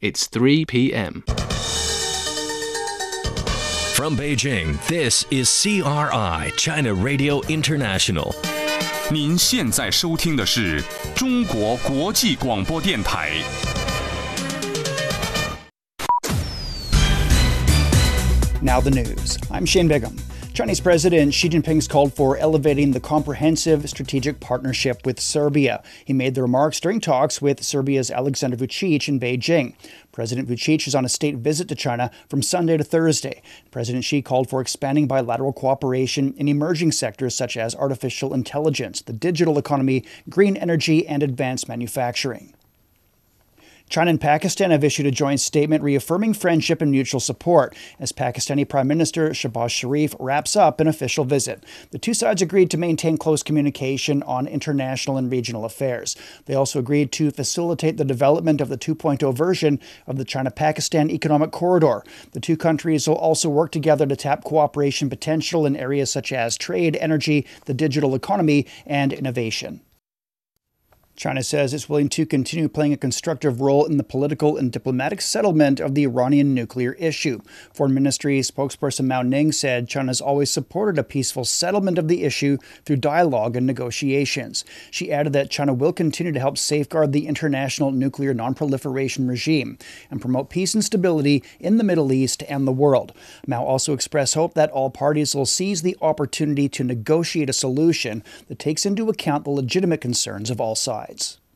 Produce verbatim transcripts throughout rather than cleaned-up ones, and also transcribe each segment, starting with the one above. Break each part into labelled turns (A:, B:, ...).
A: It's three p.m.
B: From Beijing, this is C R I, China Radio International.
C: 您现在收听的是中国国际广播电台。
D: Now the news. I'm Shane Bigham. Chinese President Xi Jinping's called for elevating the comprehensive strategic partnership with Serbia. He made the remarks during talks with Serbia's Alexander Vučić in Beijing. President Vučić is on a state visit to China from Sunday to Thursday. President Xi called for expanding bilateral cooperation in emerging sectors such as artificial intelligence, the digital economy, green energy, and advanced manufacturing. China and Pakistan have issued a joint statement reaffirming friendship and mutual support as Pakistani Prime Minister Shehbaz Sharif wraps up an official visit. The two sides agreed to maintain close communication on international and regional affairs. They also agreed to facilitate the development of the two point oh version of the China-Pakistan Economic Corridor. The two countries will also work together to tap cooperation potential in areas such as trade, energy, the digital economy, and innovation. China says it's willing to continue playing a constructive role in the political and diplomatic settlement of the Iranian nuclear issue. Foreign Ministry spokesperson Mao Ning said China has always supported a peaceful settlement of the issue through dialogue and negotiations. She added that China will continue to help safeguard the international nuclear non-proliferation regime and promote peace and stability in the Middle East and the world. Mao also expressed hope that all parties will seize the opportunity to negotiate a solution that takes into account the legitimate concerns of all sides.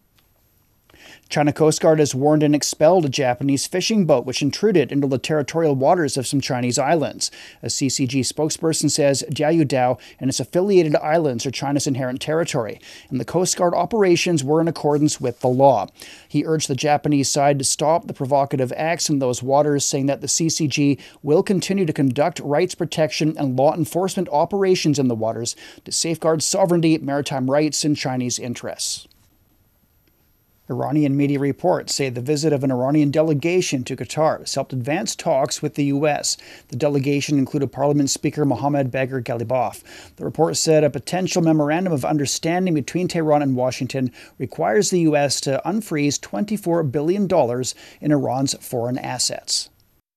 D: China Coast Guard has warned and expelled a Japanese fishing boat which intruded into the territorial waters of some Chinese islands. A C C G spokesperson says Diaoyudao and its affiliated islands are China's inherent territory, and the Coast Guard operations were in accordance with the law. He urged the Japanese side to stop the provocative acts in those waters, saying that the C C G will continue to conduct rights protection and law enforcement operations in the waters to safeguard sovereignty, maritime rights, and Chinese interests. Iranian media reports say the visit of an Iranian delegation to Qatar has helped advance talks with the U S. The delegation included Parliament Speaker Mohammad Bagher Ghalibaf. The report said a potential memorandum of understanding between Tehran and Washington requires the U S to unfreeze twenty-four billion dollars in Iran's foreign assets.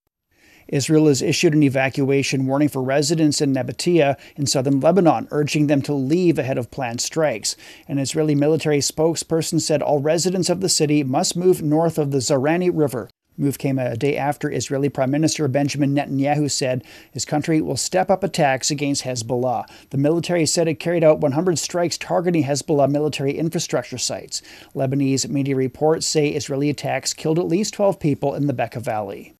D: Israel has issued an evacuation warning for residents in Nabatea in southern Lebanon, urging them to leave ahead of planned strikes. An Israeli military spokesperson said all residents of the city must move north of the Zarani River. Move came a day after Israeli Prime Minister Benjamin Netanyahu said his country will step up attacks against Hezbollah. The military said it carried out one hundred strikes targeting Hezbollah military infrastructure sites. Lebanese media reports say Israeli attacks killed at least twelve people in the Bekaa Valley.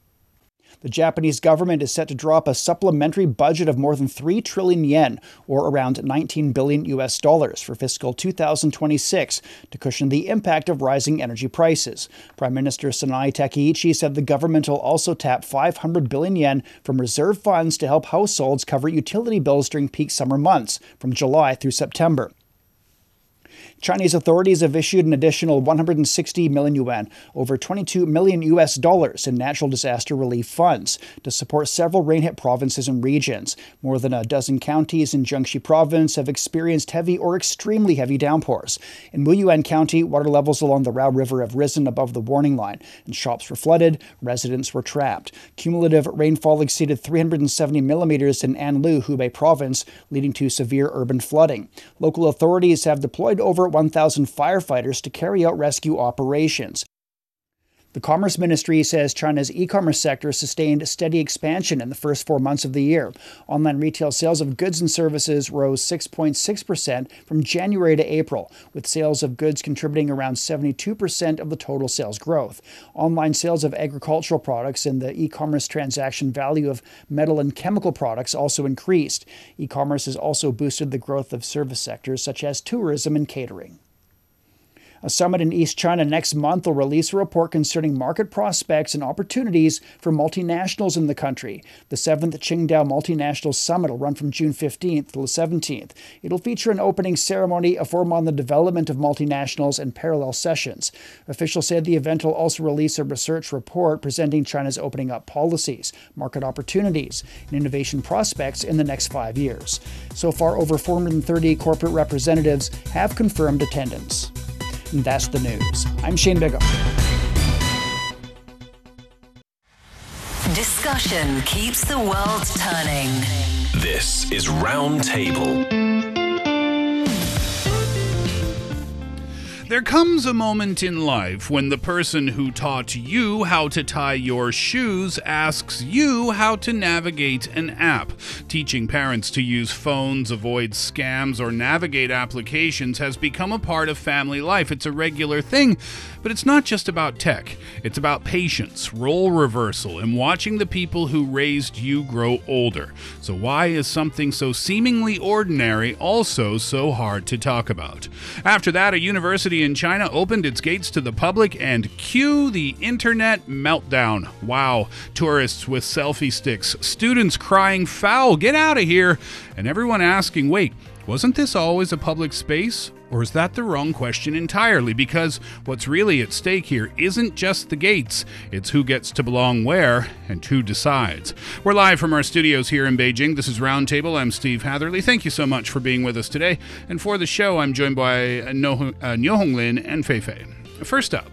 D: The Japanese government is set to drop a supplementary budget of more than three trillion yen, or around nineteen billion U S dollars, for fiscal two thousand twenty-six to cushion the impact of rising energy prices. Prime Minister Sanae Takaichi said the government will also tap five hundred billion yen from reserve funds to help households cover utility bills during peak summer months, from July through September. Chinese authorities have issued an additional one hundred sixty million yuan, over twenty-two million U S dollars, in natural disaster relief funds to support several rain-hit provinces and regions. More than a dozen counties in Jiangxi province have experienced heavy or extremely heavy downpours. In Wuyuan County, water levels along the Rao River have risen above the warning line, and shops were flooded, residents were trapped. Cumulative rainfall exceeded three hundred seventy millimeters in Anlu, Hubei province, leading to severe urban flooding. Local authorities have deployed over one thousand firefighters to carry out rescue operations. The Commerce Ministry says China's e-commerce sector sustained steady expansion in the first four months of the year. Online retail sales of goods and services rose six point six percent from January to April, with sales of goods contributing around seventy-two percent of the total sales growth. Online sales of agricultural products and the e-commerce transaction value of metal and chemical products also increased. E-commerce has also boosted the growth of service sectors such as tourism and catering. A summit in East China next month will release a report concerning market prospects and opportunities for multinationals in the country. The seventh Qingdao Multinational Summit will run from June fifteenth to the seventeenth. It'll feature an opening ceremony, a forum on the development of multinationals, and parallel sessions. Officials said the event will also release a research report presenting China's opening up policies, market opportunities, and innovation prospects in the next five years. So far, over four hundred thirty corporate representatives have confirmed attendance. And that's the news. I'm Shane Bigham.
A: Discussion keeps the world turning.
B: This is Roundtable.
E: There comes a moment in life when the person who taught you how to tie your shoes asks you how to navigate an app. Teaching parents to use phones, avoid scams, or navigate applications has become a part of family life. It's a regular thing, but it's not just about tech. It's about patience, role reversal, and watching the people who raised you grow older. So why is something so seemingly ordinary also so hard to talk about? After that, a university in China opened its gates to the public, and cue the internet meltdown. Wow. Tourists with selfie sticks, students crying foul, get out of here, and everyone asking, wait, wasn't this always a public space? Or is that the wrong question entirely? Because what's really at stake here isn't just the gates, it's who gets to belong where and who decides. We're live from our studios here in Beijing. This is Roundtable. I'm Steve Hatherley. Thank you so much for being with us today. And for the show, I'm joined by uh, Niu Honglin and Fei Fei. First up,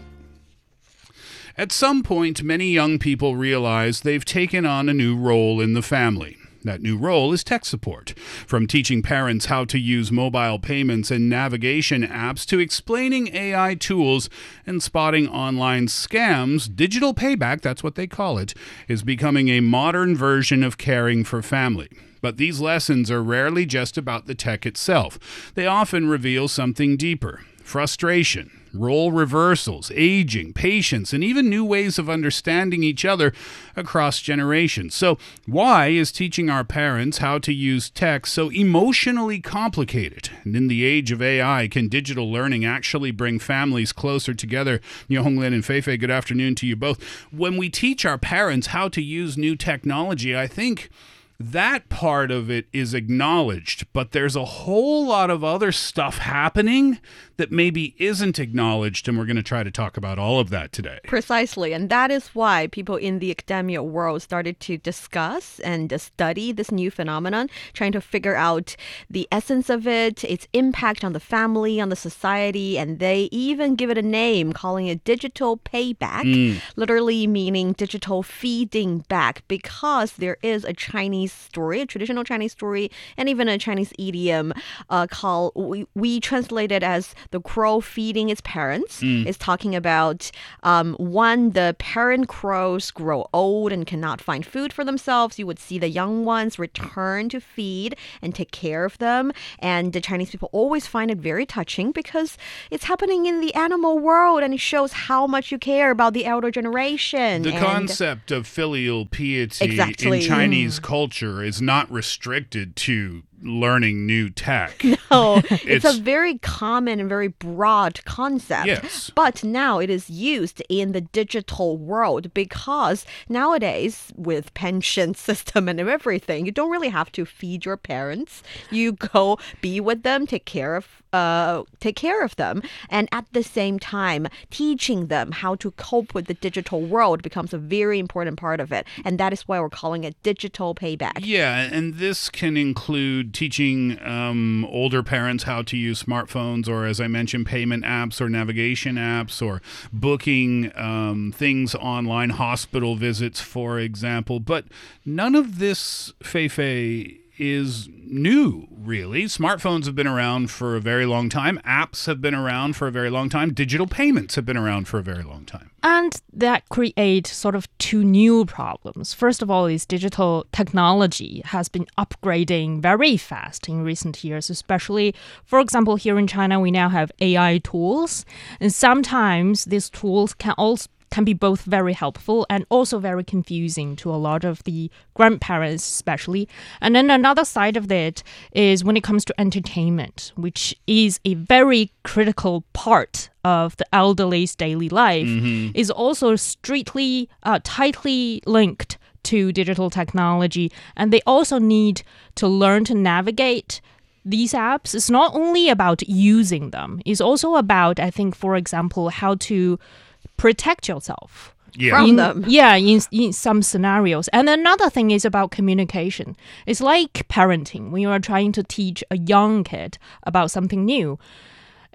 E: at some point, many young people realize they've taken on a new role in the family. That new role is tech support. From teaching parents how to use mobile payments and navigation apps to explaining A I tools and spotting online scams, digital payback, that's what they call it, is becoming a modern version of caring for family. But these lessons are rarely just about the tech itself. They often reveal something deeper: frustration, role reversals, aging, patience, and even new ways of understanding each other across generations. So why is teaching our parents how to use tech so emotionally complicated? And in the age of A I, can digital learning actually bring families closer together? Niu Honglin and Fei Fei, good afternoon to you both. When we teach our parents how to use new technology, I think that part of it is acknowledged, but there's a whole lot of other stuff happening that maybe isn't acknowledged, and we're going to try to talk about all of that today.
F: Precisely, and that is why people in the academia world started to discuss and study this new phenomenon, trying to figure out the essence of it, its impact on the family, on the society, and they even give it a name, calling it digital payback, mm. literally meaning digital feeding back, because there is a Chinese story, a traditional Chinese story, and even a Chinese idiom uh, called, we, we translate it as the crow feeding its parents. Mm. It's talking about um, when the parent crows grow old and cannot find food for themselves, you would see the young ones return to feed and take care of them. And the Chinese people always find it very touching because it's happening in the animal world, and it shows how much you care about the elder generation.
E: The
F: and
E: concept of filial piety
F: exactly.
E: in Chinese mm. culture is not restricted to learning new tech.
F: No, it's, it's a very common and very broad concept.
E: Yes.
F: But now it is used in the digital world because nowadays with pension system and everything, you don't really have to feed your parents. You go be with them, take care of uh take care of them, and at the same time teaching them how to cope with the digital world becomes a very important part of it. And that is why we're calling it digital payback.
E: Yeah, and this can include teaching um, older parents how to use smartphones, or as I mentioned, payment apps or navigation apps, or booking um, things online, hospital visits, for example. But none of this, Fei Fei, is new, really. Smartphones have been around for a very long time. Apps have been around for a very long time. Digital payments have been around for a very long time.
G: And that creates sort of two new problems. First of all, is digital technology has been upgrading very fast in recent years, especially, for example, here in China, we now have A I tools. And sometimes these tools can also can be both very helpful and also very confusing to a lot of the grandparents especially. And then another side of it is when it comes to entertainment, which is a very critical part of the elderly's daily life, mm-hmm. is also strictly, uh, tightly linked to digital technology. And they also need to learn to navigate these apps. It's not only about using them. It's also about, I think, for example, how to protect yourself
E: yeah.
F: from
G: in,
F: them.
G: Yeah, in, in some scenarios. And another thing is about communication. It's like parenting. When you are trying to teach a young kid about something new,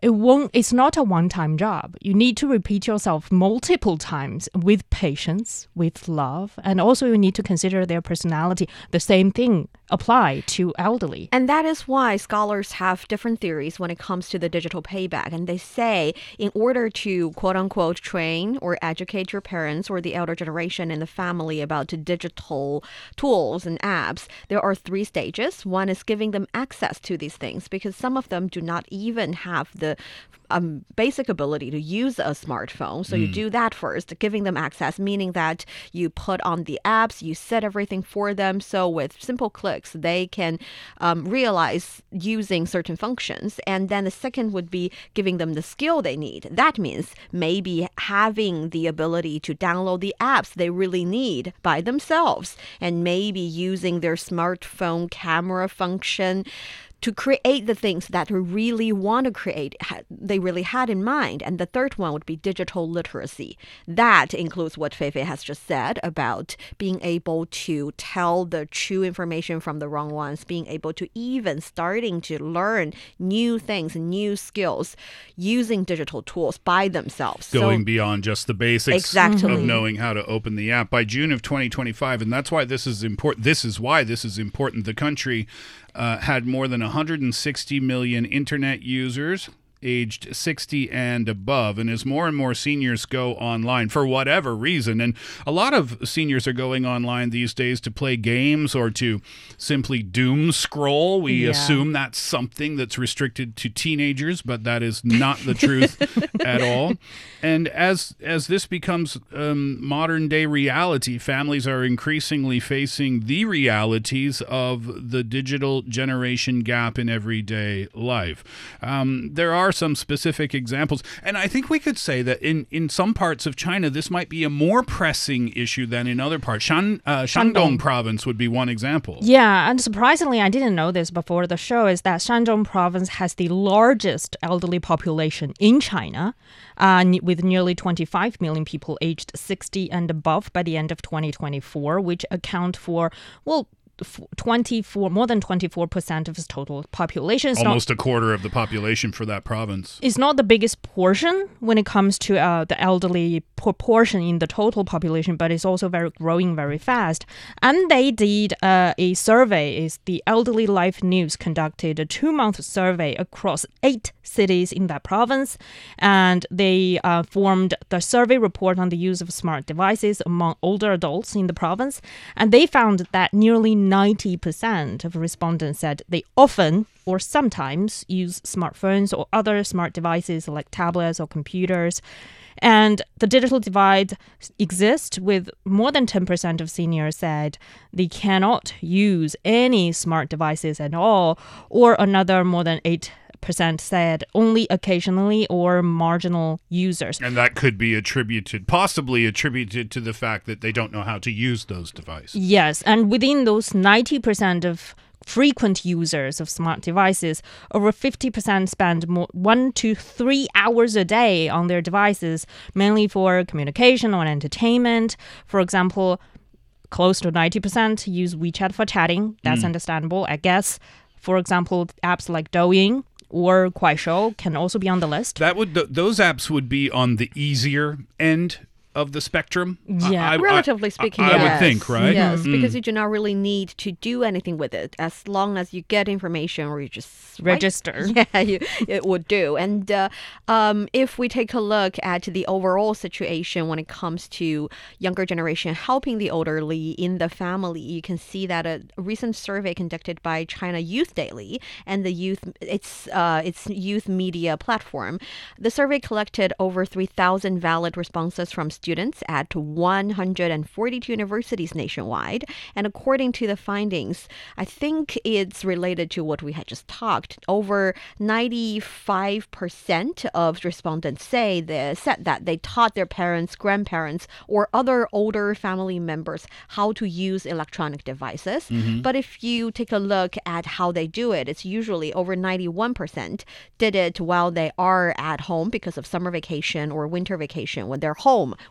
G: it won't, it's not a one-time job. You need to repeat yourself multiple times with patience, with love, and also you need to consider their personality. The same thing apply to elderly.
F: And that is why scholars have different theories when it comes to the digital payback. And they say in order to quote unquote train or educate your parents or the elder generation in the family about digital tools and apps, there are three stages. One is giving them access to these things because some of them do not even have the um, basic ability to use a smartphone. So mm. you do that first, giving them access, meaning that you put on the apps, you set everything for them. So with simple clicks, they can um, realize using certain functions. And then the second would be giving them the skill they need. That means maybe having the ability to download the apps they really need by themselves and maybe using their smartphone camera function to create the things that we really want to create, they really had in mind. And the third one would be digital literacy. That includes what Feifei has just said about being able to tell the true information from the wrong ones, being able to even starting to learn new things, new skills using digital tools by themselves.
E: Going
F: so,
E: beyond just the basics
F: exactly.
E: of knowing how to open the app. By June of twenty twenty-five, and that's why this is important. This is why this is important. The country Uh, had more than one hundred sixty million internet users aged sixty and above. And as more and more seniors go online for whatever reason, and a lot of seniors are going online these days to play games or to simply doom scroll. We
G: Yeah.
E: assume that's something that's restricted to teenagers, but that is not the truth at all. And as as this becomes um, modern day reality, families are increasingly facing the realities of the digital generation gap in everyday life. Um, there are some specific examples, and I think we could say that in, in some parts of China, this might be a more pressing issue than in other parts. Shan, uh, Shandong province would be one example.
G: Yeah, and surprisingly, I didn't know this before the show, is that Shandong province has the largest elderly population in China, uh, with nearly twenty-five million people aged sixty and above by the end of twenty twenty-four, which account for, well, twenty-four, more than twenty-four percent of its total population. It's
E: Almost
G: not,
E: a quarter of the population for that province.
G: It's not the biggest portion when it comes to uh, the elderly proportion in the total population, but it's also very growing very fast. And they did uh, a survey. Is the Elderly Life News conducted a two-month survey across eight cities in that province, and they uh, formed the survey report on the use of smart devices among older adults in the province, and they found that nearly ninety percent of respondents said they often or sometimes use smartphones or other smart devices like tablets or computers. And the digital divide exists, with more than ten percent of seniors said they cannot use any smart devices at all, or another more than eight percent said only occasionally or marginal users.
E: And that could be attributed, possibly attributed to the fact that they don't know how to use those devices.
G: Yes, and within those ninety percent of frequent users of smart devices, over fifty percent spend more, one to three hours a day on their devices, mainly for communication or entertainment. For example, close to ninety percent use WeChat for chatting. That's mm. understandable, I guess. For example, apps like Douyin or Kuaishou can also be on the list.
E: That would th- those apps would be on the easier end of the spectrum.
G: Yeah,
E: I, I,
F: relatively
E: I,
F: speaking,
E: I,
F: yes.
E: I would think, right?
F: Yes,
E: Mm.
F: because you do not really need to do anything with it as long as you get information or you just swipe.
G: Register.
F: Yeah, you, it would do. And uh, um, if we take a look at the overall situation when it comes to younger generation helping the elderly in the family, you can see that a recent survey conducted by China Youth Daily and the youth, its uh, its youth media platform, the survey collected over three thousand valid responses from students at one hundred forty-two universities nationwide. And according to the findings, I think it's related to what we had just talked. Over ninety-five percent of respondents say they said that they taught their parents, grandparents, or other older family members how to use electronic devices. Mm-hmm. But if you take a look at how they do it, it's usually over ninety-one percent did it while they are at home because of summer vacation or winter vacation when they're home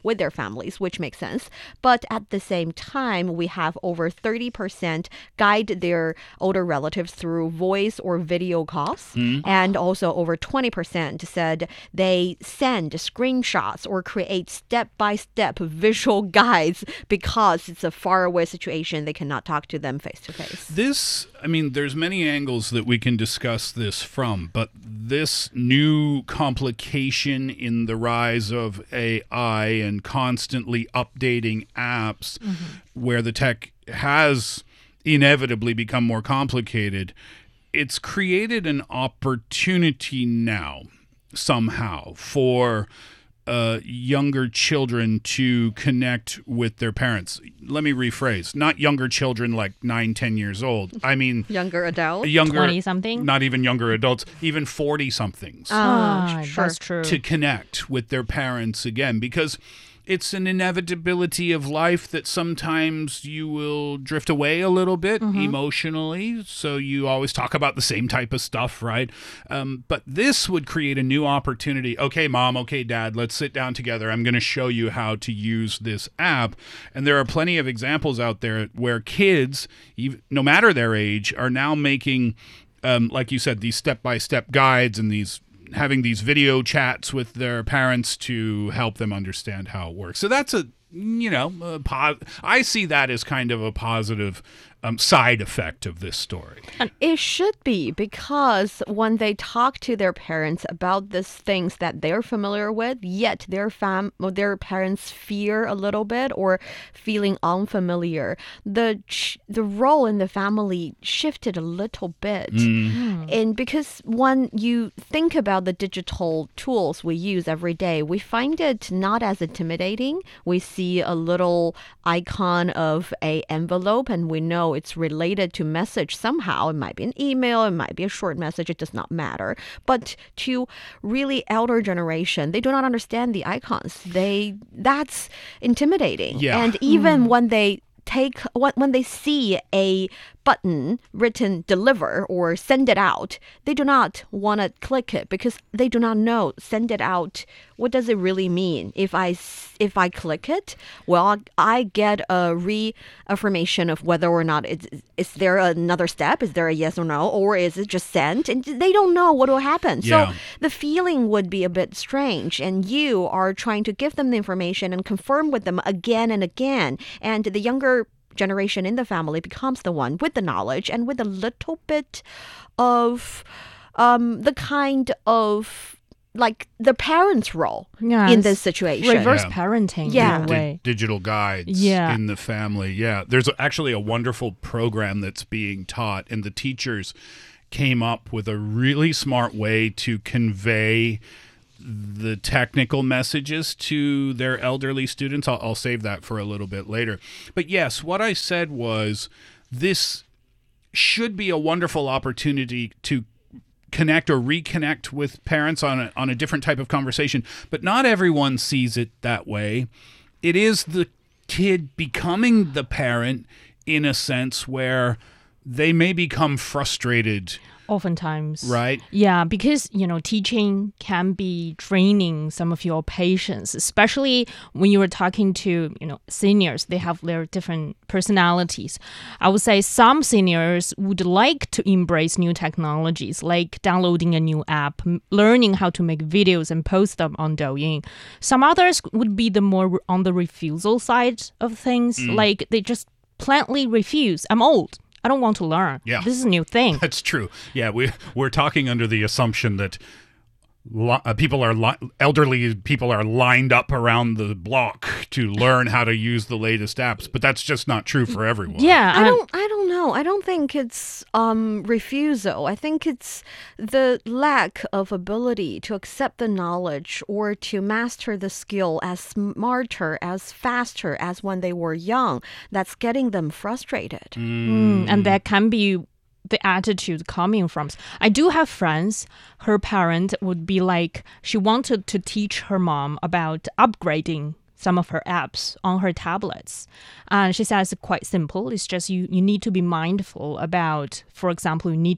F: with their families, which makes sense. But at the same time, we have over thirty percent guide their older relatives through voice or video calls. Mm. And also over twenty percent said they send screenshots or create step-by-step visual guides because it's a faraway situation. They cannot talk to them face-to-face.
E: This, I mean, there's many angles that we can discuss this from, but this new complication in the rise of A I and constantly updating apps mm-hmm. where the tech has inevitably become more complicated, it's created an opportunity now somehow for uh, younger children to connect with their parents. Let me rephrase. Not younger children like nine, ten years old. I mean...
F: Younger adults?
E: Younger,
G: twenty-something?
E: Not even younger adults. Even forty-somethings.
G: Ah,
F: sure.
G: That's true.
E: To connect with their parents again. Because it's an inevitability of life that sometimes you will drift away a little bit mm-hmm. emotionally. So you always talk about the same type of stuff, right? Um, but this would create a new opportunity. Okay, mom, okay, dad, let's sit down together. I'm going to show you how to use this app. And there are plenty of examples out there where kids, even, no matter their age, are now making, um, like you said, these step-by-step guides and these having these video chats with their parents to help them understand how it works. So that's a, you know, a po- I see that as kind of a positive um, side effect of this story.
F: And it should be, because when they talk to their parents about these things that they're familiar with, yet their fam their parents fear a little bit or feeling unfamiliar, the the role in the family shifted a little bit. Mm. And because when you think about the digital tools we use every day, we find it not as intimidating. We see a little icon of a envelope and we know it's related to message somehow. It might be an email, it might be a short message, it does not matter. But to really elder generation, they do not understand the icons. They that's intimidating.
E: Yeah.
F: And even mm. when they take when, when they see a button written deliver or send it out, they do not want to click it because they do not know send it out. What does it really mean? If I if I click it, well, I get a reaffirmation of whether or not it's is there another step? Is there a yes or no, or is it just sent? And they don't know what will happen.
E: Yeah.
F: So the feeling would be a bit strange, and you are trying to give them the information and confirm with them again and again, and the younger generation in the family becomes the one with the knowledge and with a little bit of um, the kind of like the parents' role yes. in this situation.
G: Reverse
E: yeah.
G: parenting
F: yeah.
G: in a way.
E: Di- digital guides
G: yeah.
E: in the family. Yeah. There's actually a wonderful program that's being taught, and the teachers came up with a really smart way to convey the technical messages to their elderly students. I'll, I'll save that for a little bit later. But yes, what I said was this should be a wonderful opportunity to connect or reconnect with parents on a, on a different type of conversation. But not everyone sees it that way. It is the kid becoming the parent in a sense where they may become frustrated.
G: Oftentimes.
E: Right?
G: Yeah, because, you know, teaching can be draining some of your patients, especially when you are talking to, you know, seniors. They have their different personalities. I would say some seniors would like to embrace new technologies, like downloading a new app, m- learning how to make videos and post them on Douyin. Some others would be the more on the refusal side of things, mm. like they just plainly refuse. I'm old. I don't want to learn.
E: Yeah.
G: This is a new thing.
E: That's true. Yeah, we, we're talking under the assumption that li- uh, people are li- elderly people are lined up around the block to learn how to use the latest apps, but that's just not true for everyone.
G: Yeah,
F: I don't. I don't know. I don't think it's um, refusal. I think it's the lack of ability to accept the knowledge or to master the skill as smarter, as faster as when they were young. That's getting them frustrated.
G: Mm, and that can be the attitude coming from. I do have friends, her parent would be like, she wanted to teach her mom about upgrading some of her apps on her tablets. And she says it's quite simple. It's just you, you need to be mindful about, for example, you need to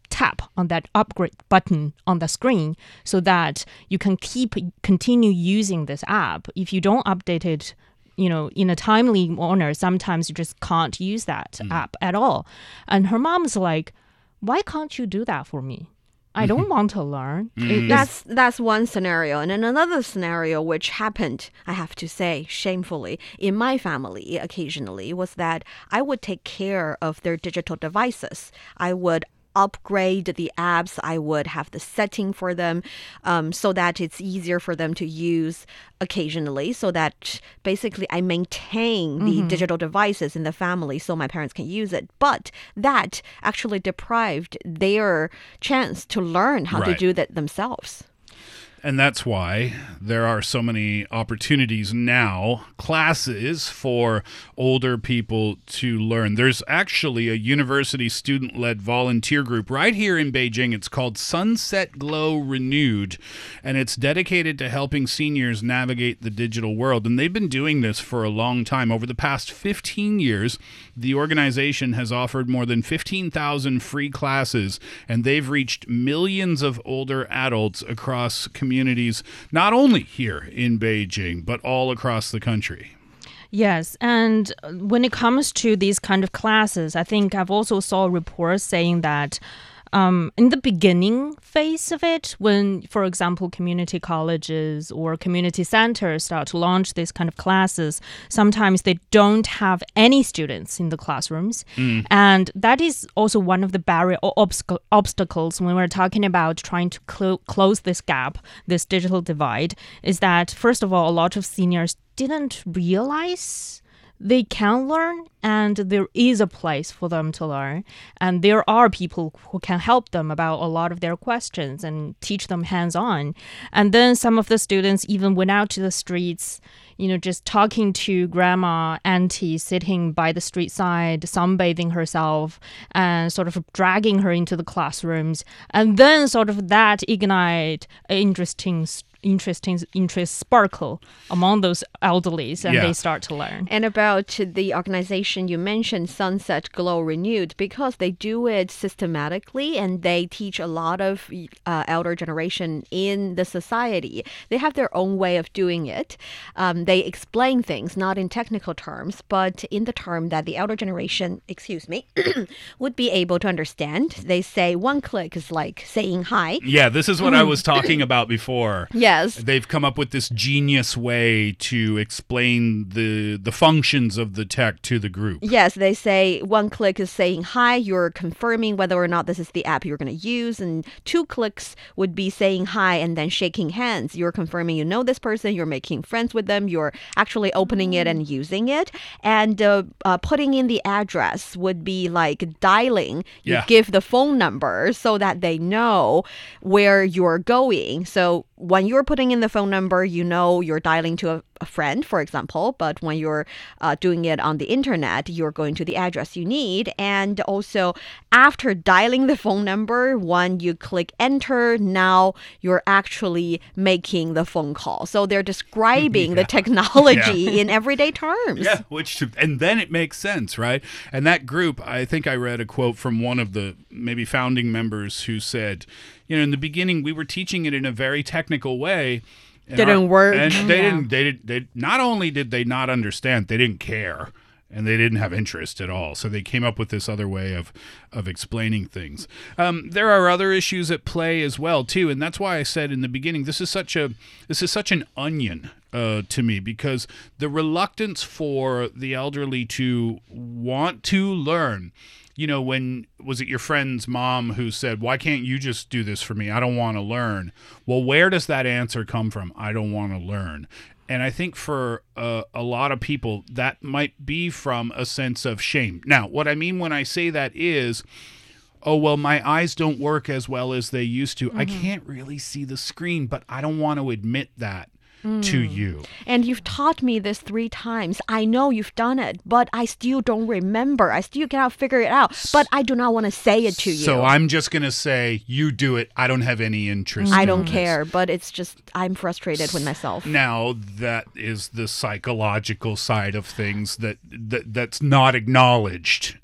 G: tap on that upgrade button on the screen so that you can keep continue using this app. If you don't update it, you know, in a timely manner, sometimes you just can't use that mm. app at all. And her mom's like, why can't you do that for me? I don't want to learn.
F: Mm. That's that's one scenario. And then another scenario which happened, I have to say, shamefully, in my family occasionally, was that I would take care of their digital devices. I would upgrade the apps. I would have the setting for them um, so that it's easier for them to use occasionally, so that basically I maintain the mm-hmm. digital devices in the family so my parents can use it. But that actually deprived their chance to learn how right. to do that themselves.
E: And that's why there are so many opportunities now, classes for older people to learn. There's actually a university student-led volunteer group right here in Beijing. It's called Sunset Glow Renewed, and it's dedicated to helping seniors navigate the digital world. And they've been doing this for a long time. Over the past fifteen years, the organization has offered more than fifteen thousand free classes, and they've reached millions of older adults across communities. communities, not only here in Beijing, but all across the country.
G: Yes, and when it comes to these kind of classes, I think I've also saw reports saying that Um, in the beginning phase of it, when, for example, community colleges or community centers start to launch these kind of classes, sometimes they don't have any students in the classrooms. Mm. And that is also one of the barrier or obst- obstacles when we're talking about trying to cl- close this gap, this digital divide, is that, first of all, a lot of seniors didn't realize they can learn, and there is a place for them to learn. And there are people who can help them about a lot of their questions and teach them hands-on. And then some of the students even went out to the streets, you know, just talking to grandma, auntie, sitting by the street side, sunbathing herself, and sort of dragging her into the classrooms. And then sort of that ignite an interesting interesting interest sparkle among those elderlies, and yeah. they start to learn.
F: And about the organization you mentioned, Sunset Glow Renewed, because they do it systematically and they teach a lot of uh, elder generation in the society. They have their own way of doing it. Um, they explain things, not in technical terms, but in the term that the elder generation, excuse me, would be able to understand. They say one click is like saying hi.
E: Yeah, this is what I was talking about before.
F: Yeah. Yes.
E: They've come up with this genius way to explain the the functions of the tech to the group.
F: Yes, they say one click is saying hi, you're confirming whether or not this is the app you're going to use, and two clicks would be saying hi and then shaking hands. You're confirming you know this person, you're making friends with them, you're actually opening it and using it. And uh, uh, putting in the address would be like dialing. You
E: yeah.
F: give the phone number so that they know where you're going. So when you're putting in the phone number, you know you're dialing to a, a friend, for example. But when you're uh, doing it on the internet, you're going to the address you need. And also, after dialing the phone number, when you click enter, now you're actually making the phone call. So they're describing yeah. the technology yeah. in everyday terms.
E: Yeah, which and then it makes sense, right? And that group, I think I read a quote from one of the maybe founding members who said, you know, in the beginning, we were teaching it in a very technical way.
F: Didn't our, work.
E: And they
F: yeah.
E: didn't, they did, they, not only did they not understand, they didn't care, and they didn't have interest at all. So they came up with this other way of, of explaining things. Um, there are other issues at play as well, too. And that's why I said in the beginning, this is such a, this is such an onion uh, to me, because the reluctance for the elderly to want to learn. You know, when, was it your friend's mom who said, why can't you just do this for me? I don't want to learn. Well, where does that answer come from? I don't want to learn. And I think for uh, a lot of people, that might be from a sense of shame. Now, what I mean when I say that is, oh, well, my eyes don't work as well as they used to. Mm-hmm. I can't really see the screen, but I don't want to admit that. Mm. to you.
F: And you've taught me this three times. I know you've done it, but I still don't remember. I still cannot figure it out, but I do not want to say it to you.
E: So I'm just going to say, you do it. I don't have any interest
F: I
E: in
F: don't
E: this.
F: care, but it's just, I'm frustrated with myself.
E: Now, that is the psychological side of things that, that that's not acknowledged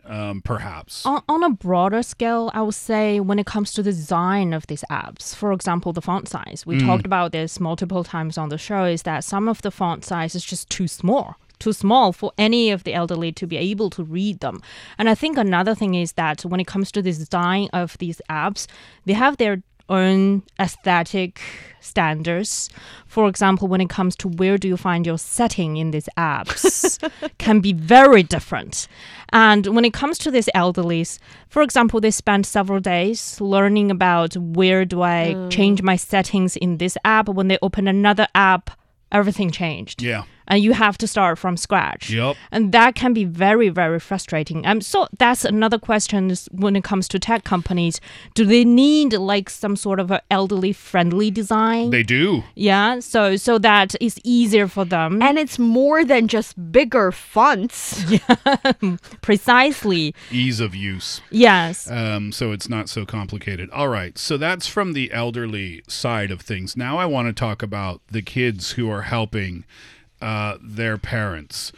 E: um, perhaps.
G: On, on a broader scale, I would say when it comes to the design of these apps, for example, the font size, we
E: Mm.
G: talked about this multiple times on the show, is that some of the font size is just too small. Too small for any of the elderly to be able to read them. And I think another thing is that when it comes to the design of these apps, they have their own aesthetic standards. For example, when it comes to where do you find your setting in these apps can be very different. And when it comes to these elderlies, for example, they spend several days learning about where do I
F: Mm.
G: change my settings in this app. When they open another app, everything changed.
E: Yeah.
G: And you have to start from scratch.
E: Yep.
G: And that can be very, very frustrating. Um, so that's another question is when it comes to tech companies. Do they need like some sort of a elderly friendly design?
E: They do.
G: yeah, so so that it's easier for them.
F: And it's more than just bigger fonts.
G: Precisely.
E: Ease of use.
G: Yes.
E: Um, so it's not so complicated. All right. So that's from the elderly side of things. Now I want to talk about the kids who are helping uh, their parents.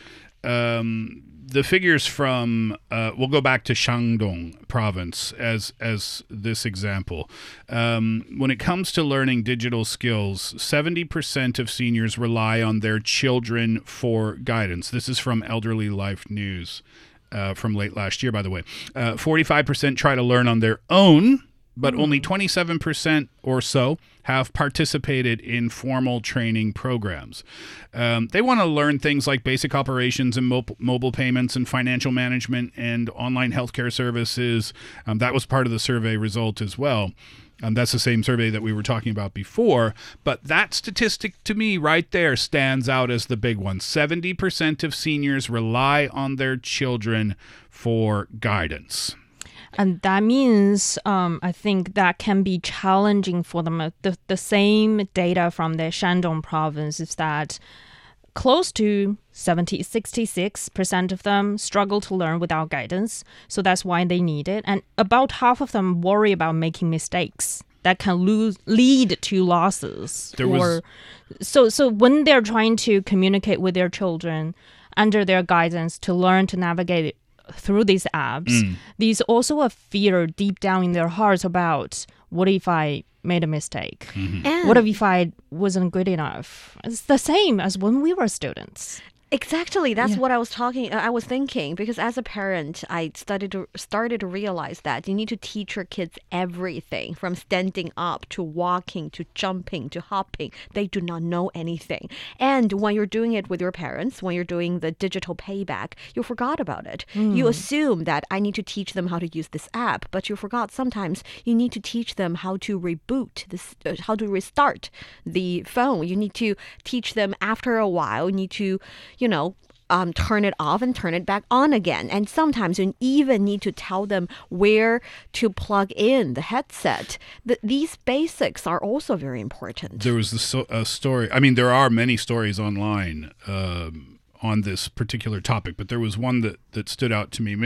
E: Um, the figures from, uh, we'll go back to Shandong province as as this example. Um, when it comes to learning digital skills, seventy percent of seniors rely on their children for guidance. This is from Elderly Life News uh, from late last year, by the way. Uh, forty-five percent try to learn on their own, but only twenty-seven percent or so have participated in formal training programs. Um, they want to learn things like basic operations and mo- mobile payments and financial management and online healthcare services. Um, that was part of the survey result as well. Um, that's the same survey that we were talking about before. But that statistic to me right there stands out as the big one. seventy percent of seniors rely on their children for guidance.
G: And that means um, I think that can be challenging for them. Uh, The, the same data from the Shandong province is that close to seventy, sixty-six percent of them struggle to learn without guidance. So that's why they need it. And about half of them worry about making mistakes that can lose, lead to losses.
E: There was-
G: or, so, so when they're trying to communicate with their children under their guidance to learn to navigate it through these apps,
E: Mm.
G: there's also a fear deep down in their hearts about what if I made a mistake?
E: Mm-hmm.
F: And
G: What if I wasn't good enough? It's the same as when we were students.
F: Exactly. That's what I was talking. uh, I was thinking because as a parent, I started to started to realize that you need to teach your kids everything from standing up to walking to jumping to hopping. They do not know anything, and when you're doing it with your parents, when you're doing the digital payback, you forgot about it. You assume that I need to teach them how to use this app, but you forgot sometimes you need to teach them how to reboot this, uh, how to restart the phone. You need to teach them after a while. You need to you know, um, turn it off and turn it back on again. And sometimes you even need to tell them where to plug in the headset. The, these basics are also very important.
E: There was a, so- a story. I mean, there are many stories online um, on this particular topic, but there was one that, that stood out to me.